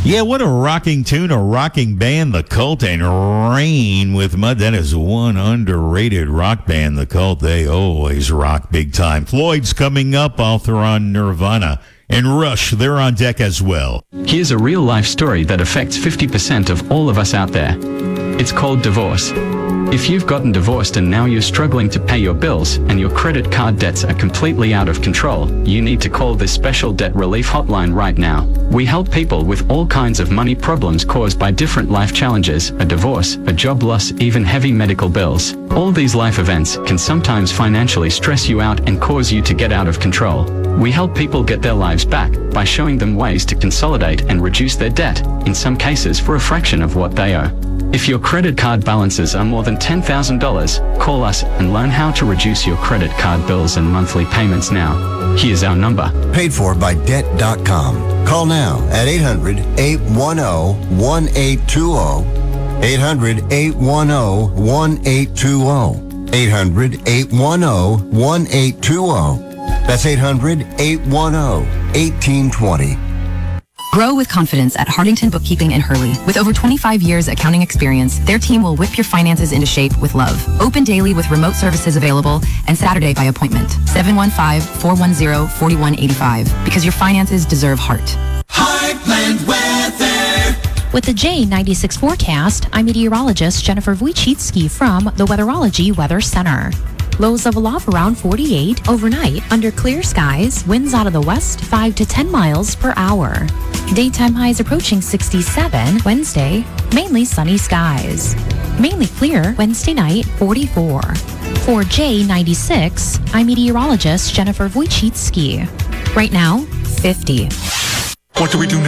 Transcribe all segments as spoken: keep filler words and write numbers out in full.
Yeah, what a rocking tune, a rocking band, The Cult, and Rain with Mud. That is one underrated rock band, The Cult. They always rock big time. Floyd's coming up, author on Nirvana. And Rush, they're on deck as well. Here's a real-life story that affects fifty percent of all of us out there. It's called divorce. If you've gotten divorced and now you're struggling to pay your bills and your credit card debts are completely out of control, you need to call this special debt relief hotline right now. We help people with all kinds of money problems caused by different life challenges, a divorce, a job loss, even heavy medical bills. All these life events can sometimes financially stress you out and cause you to get out of control. We help people get their lives back by showing them ways to consolidate and reduce their debt, in some cases for a fraction of what they owe. If your credit card balances are more than ten thousand dollars, call us and learn how to reduce your credit card bills and monthly payments now. Here's our number. Paid for by debt dot com. Call now at eight hundred, eight one zero, one eight two zero. eight hundred, eight one zero, one eight two zero. eight hundred, eight one zero, one eight two zero. That's eight hundred, eight one zero, one eight two zero. Grow with confidence at Hardington Bookkeeping in Hurley. With over twenty-five years accounting experience, their team will whip your finances into shape with love. Open daily with remote services available and Saturday by appointment. seven one five, four one zero, four one eight five. Because your finances deserve heart. Heartland Weather. With the J ninety-six forecast, I'm meteorologist Jennifer Wojcicki from the Weatherology Weather Center. Lows of aloft around forty-eight overnight under clear skies, winds out of the west five to ten miles per hour. Daytime highs approaching sixty-seven Wednesday, mainly sunny skies. Mainly clear Wednesday night, forty-four. For J ninety-six, I'm meteorologist Jennifer Wojcicki. Right now, fifty. What do we do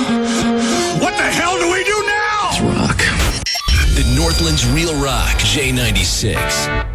now? What the hell do we do now? It's rock. The Northland's Real Rock, J ninety-six.